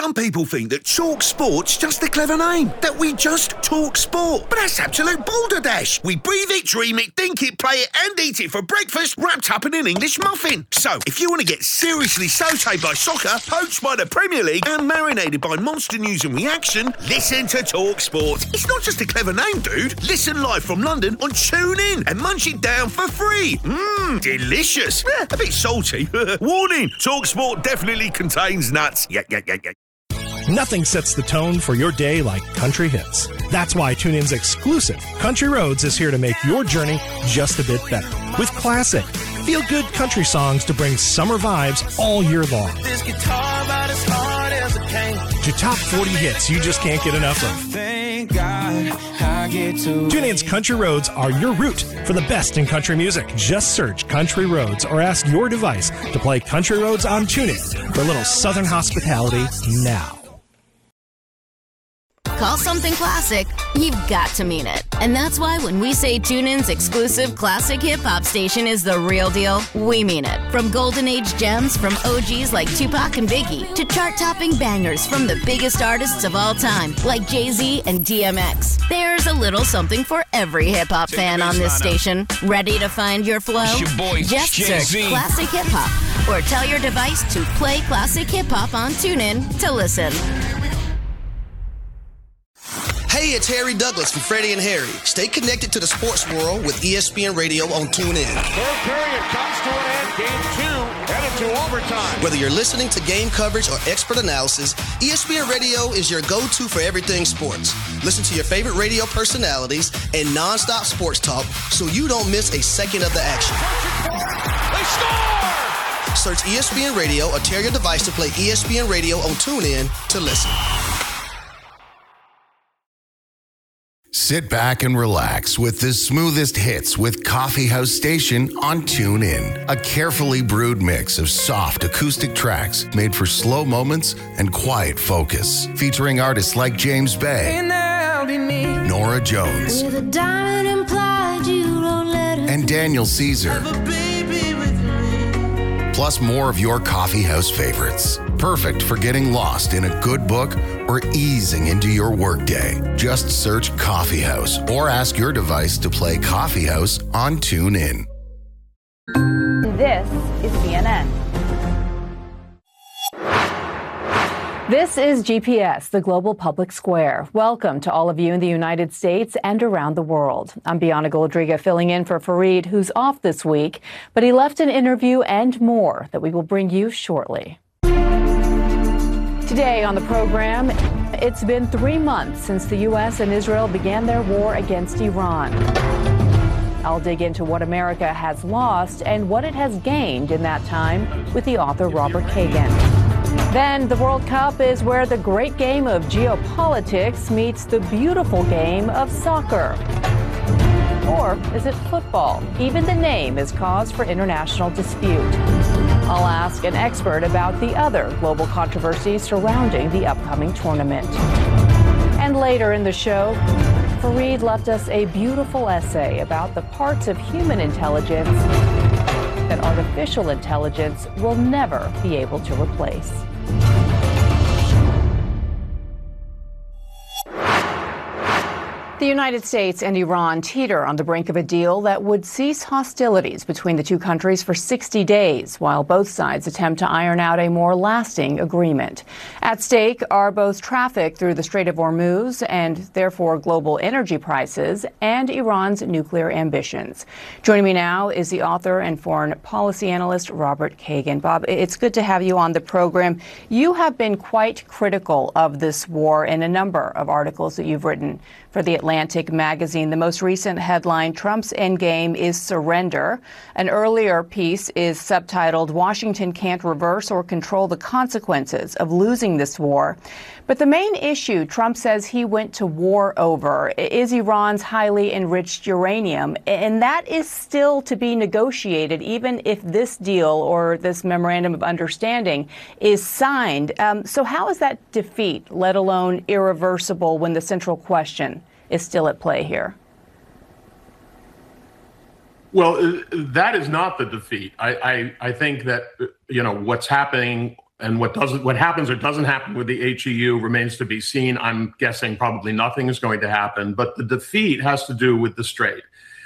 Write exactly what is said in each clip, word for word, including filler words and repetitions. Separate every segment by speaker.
Speaker 1: Some people think that Talk Sport's just a clever name, that we just talk sport. But that's absolute balderdash. We breathe it, dream it, think it, play it, and eat it for breakfast, wrapped up in an English muffin. So, if you want to get seriously sautéed by soccer, poached by the Premier League, and marinated by monster news and reaction, listen to Talk Sport. It's not just a clever name, dude. Listen live from London on TuneIn and munch it down for free. Mmm, delicious. Eh, a bit salty. Warning, Talk Sport definitely contains nuts. Yeah, yeah, yeah, yeah.
Speaker 2: Nothing sets the tone for your day like country hits. That's why TuneIn's exclusive Country Roads is here to make your journey just a bit better. With classic, feel-good country songs to bring summer vibes all year long. This guitar about as hard as it can. To top forty hits you just can't get enough of. Thank God I get to TuneIn's Country Roads are your route for the best in country music. Just search Country Roads or ask your device to play Country Roads on TuneIn for a little Southern hospitality now.
Speaker 3: Call something classic, you've got to mean it. And that's why when we say TuneIn's exclusive classic hip-hop station is the real deal, we mean it. From golden age gems from O Gs like Tupac and Biggie to chart-topping bangers from the biggest artists of all time like Jay-Z and D M X. There's a little something for every hip-hop fan on this station. Ready to find your flow?
Speaker 4: It's your boy,
Speaker 3: Just
Speaker 4: Jay-Z.
Speaker 3: search Classic Hip-Hop or tell your device to play Classic Hip-Hop on TuneIn to listen.
Speaker 5: Hey, it's Harry Douglas from Freddie and Harry. Stay connected to the sports world with E S P N Radio on TuneIn.
Speaker 6: Third period comes to an end. Game two headed to overtime.
Speaker 5: Whether you're listening to game coverage or expert analysis, E S P N Radio is your go-to for everything sports. Listen to your favorite radio personalities and nonstop sports talk so you don't miss a second of the action.
Speaker 6: They score!
Speaker 5: Search E S P N Radio or tell your device to play E S P N Radio on TuneIn to listen.
Speaker 7: Sit back and relax with the smoothest hits with Coffee House Station on TuneIn. A carefully brewed mix of soft acoustic tracks made for slow moments and quiet focus. Featuring artists like James Bay, Nora Jones, and Daniel Caesar. Plus more of your coffee house favorites. Perfect for getting lost in a good book or easing into your workday. Just search Coffee House or ask your device to play Coffee House on TuneIn.
Speaker 8: This is C N N. This is G P S, the Global Public Square. Welcome to all of you in the United States and around the world. I'm Bianna Goldriga filling in for Fareed, who's off this week, but he left an interview and more that we will bring you shortly. Today on the program, it's been three months since the U S and Israel began their war against Iran. I'll dig into what America has lost and what it has gained in that time with the author Robert Kagan. Then the World Cup is where the great game of geopolitics meets the beautiful game of soccer. Or is it football? Even the name is cause for international dispute. I'll ask an expert about the other global controversies surrounding the upcoming tournament. And later in the show, Fareed left us a beautiful essay about the parts of human intelligence that artificial intelligence will never be able to replace. The United States and Iran teeter on the brink of a deal that would cease hostilities between the two countries for sixty days, while both sides attempt to iron out a more lasting agreement. At stake are both traffic through the Strait of Hormuz and therefore global energy prices and Iran's nuclear ambitions. Joining me now is the author and foreign policy analyst Robert Kagan. Bob, it's good to have you on the program. You have been quite critical of this war in a number of articles that you've written for The Atlantic magazine. The most recent headline, Trump's endgame is surrender. An earlier piece is subtitled, Washington can't reverse or control the consequences of losing this war. But the main issue Trump says he went to war over is Iran's highly enriched uranium. And that is still to be negotiated, even if this deal or this memorandum of understanding is signed. Um, so how is that defeat, let alone irreversible, when the central question is still at play here?
Speaker 9: Well, that is not the defeat. I, I, I think that, you know, what's happening
Speaker 4: and what doesn't, what happens or doesn't happen with the H E U remains to be seen. I'm guessing probably nothing is going to happen, but the defeat has to do with the Strait.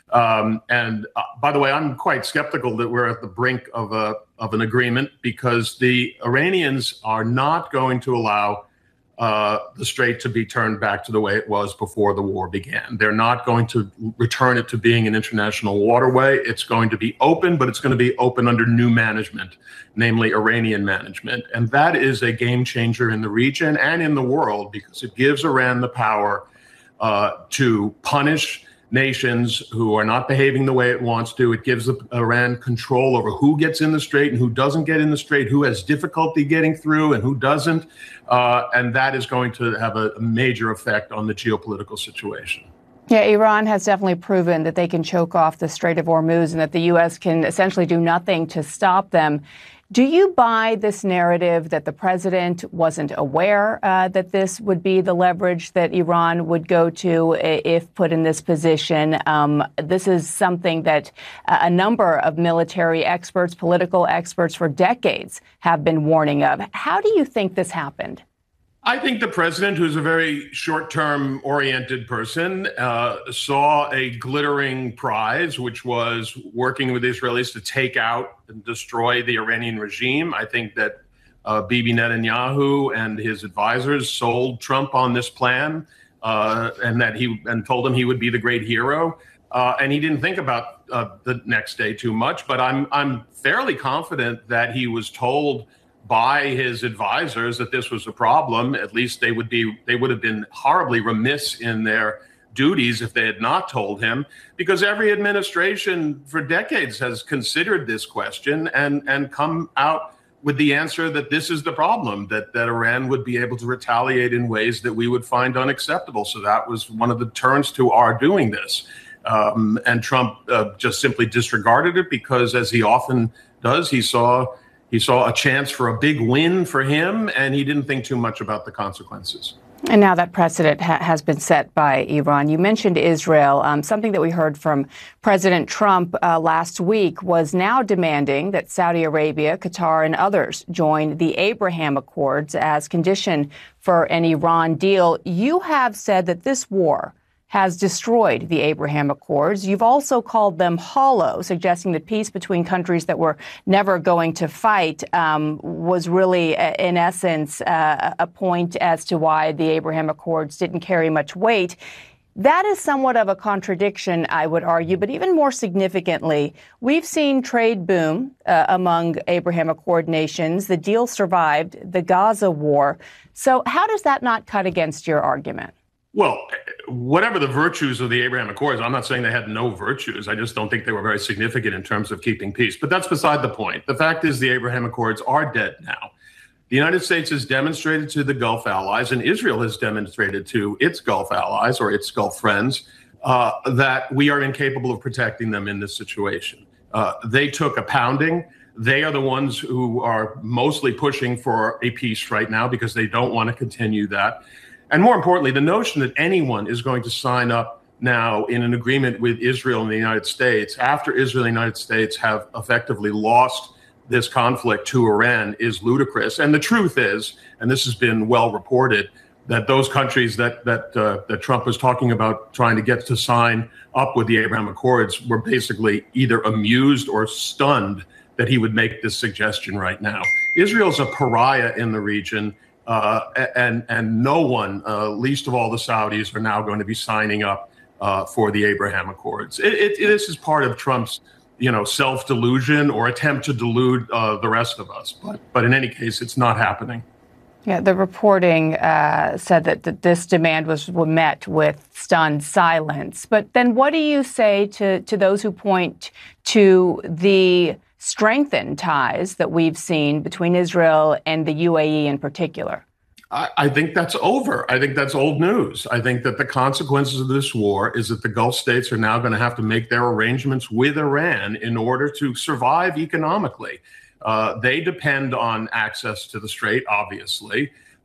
Speaker 4: Um, and uh, by the way, I'm quite skeptical that we're at the brink of a of an agreement, because the Iranians are not going to allow uh, the Strait to be turned back to the way it was before the war began. They're not going to return it to being an international waterway. It's going to be open, but it's going to be open under new management, namely Iranian management. And that is a game changer in the region and in the world, because it gives Iran the power uh, to punish nations who are not behaving the way it wants to. It gives Iran control over who gets in the Strait and who doesn't get in the Strait, who has difficulty getting through and who doesn't. Uh, and that is going to have a, a major effect on the geopolitical situation.
Speaker 8: Yeah, Iran has definitely proven that they can choke off the Strait of Hormuz and that the U S can essentially do nothing to stop them. Do you buy this narrative that the president wasn't aware uh, that this would be the leverage that Iran would go to if put in this position? Um, this is something that a number of military experts, political experts for decades have been warning of. How do you think this happened?
Speaker 4: I think the president, who's a very short-term oriented person, uh, saw a glittering prize, which was working with the Israelis to take out and destroy the Iranian regime. I think that uh, Bibi Netanyahu and his advisors sold Trump on this plan, uh, and that he and told him he would be the great hero. Uh, and he didn't think about uh, the next day too much. But I'm I'm fairly confident that he was told by his advisors that this was a problem. At least they would be they would have been horribly remiss in their duties if they had not told him, because every administration for decades has considered this question and and come out with the answer that this is the problem, that that Iran would be able to retaliate in ways that we would find unacceptable. So that was one of the turns to our doing this. Um, and Trump uh, just simply disregarded it because, as he often does, he saw He saw a chance for a big win for him, and he didn't think too much about the consequences.
Speaker 8: And now that precedent ha- has been set by Iran. You mentioned Israel. Um, something that we heard from President Trump uh, last week was now demanding that Saudi Arabia, Qatar, and others join the Abraham Accords as condition for an Iran deal. You have said that this war has destroyed the Abraham Accords. You've also called them hollow, suggesting that peace between countries that were never going to fight um, was really, uh, in essence, uh, a point as to why the Abraham Accords didn't carry much weight. That is somewhat of a contradiction, I would argue, but even more significantly, we've seen trade boom uh, among Abraham Accord nations. The deal survived the Gaza war. So how does that not cut against your argument?
Speaker 4: Well, whatever the virtues of the Abraham Accords, I'm not saying they had no virtues. I just don't think they were very significant in terms of keeping peace. But that's beside the point. The fact is the Abraham Accords are dead now. The United States has demonstrated to the Gulf allies, and Israel has demonstrated to its Gulf allies or its Gulf friends, uh, that we are incapable of protecting them in this situation. Uh, they took a pounding. They are the ones who are mostly pushing for a peace right now because they don't want to continue that. And more importantly, the notion that anyone is going to sign up now in an agreement with Israel and the United States after Israel and the United States have effectively lost this conflict to Iran is ludicrous. And the truth is, and this has been well reported, that those countries that that uh, that Trump was talking about trying to get to sign up with the Abraham Accords were basically either amused or stunned that he would make this suggestion right now. Israel's a pariah in the region. Uh, and and no one, uh, least of all the Saudis, are now going to be signing up uh, for the Abraham Accords. It, it, this is part of Trump's, you know, self-delusion or attempt to delude uh, the rest of us. But but in any case, it's not happening.
Speaker 8: Yeah, the reporting uh, said that, that this demand was met with stunned silence. But then what do you say to, to those who point to the strengthened ties that we've seen between Israel and the U A E in particular?
Speaker 4: I, I think that's over. I think that's old news. I think that the consequences of this war is that the Gulf states are now going to have to make their arrangements with Iran in order to survive economically. Uh, they depend on access to the Strait, obviously.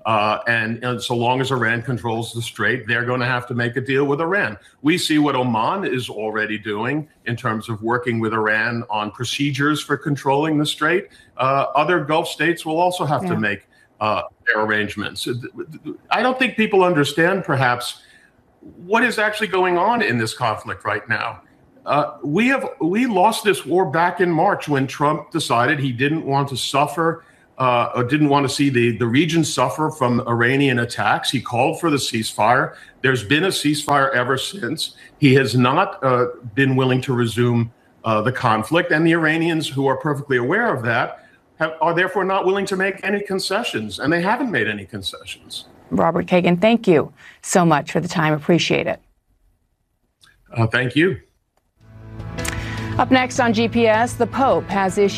Speaker 4: Uh, and, and so long as Iran controls the Strait, they're going to have to make a deal with Iran. We see what Oman is already doing in terms of working with Iran on procedures for controlling the Strait. Uh, other Gulf states will also have yeah. to make uh, their arrangements. I don't think people understand, perhaps, what is actually going on in this conflict right now. Uh, we have we lost this war back in March when Trump decided he didn't want to suffer uh, or didn't want to see the, the region suffer from Iranian attacks. He called for the ceasefire. There's been a ceasefire ever since. He has not uh, been willing to resume uh, the conflict. And the Iranians, who are perfectly aware of that, have, are therefore not willing to make any concessions. And they haven't made any concessions.
Speaker 8: Robert Kagan, thank you so much for the time. Appreciate it.
Speaker 4: Uh, thank you.
Speaker 8: Up next on G P S, the Pope has issued